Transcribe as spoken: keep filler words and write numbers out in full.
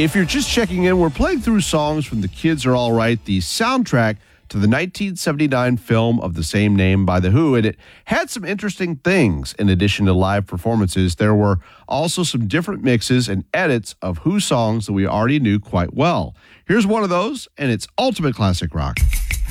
If you're just checking in, we're playing through songs from The Kids Are All Right, the soundtrack to the nineteen seventy-nine film of the same name by The Who, and it had some interesting things. In addition to live performances, there were also some different mixes and edits of Who songs that we already knew quite well. Here's one of those, and it's ultimate classic rock.